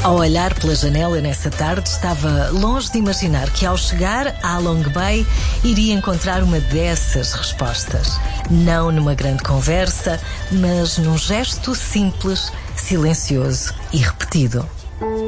Ao olhar pela janela nessa tarde, estava longe de imaginar que ao chegar à Long Bay iria encontrar uma dessas respostas. Não numa grande conversa, mas num gesto simples, silencioso e repetido.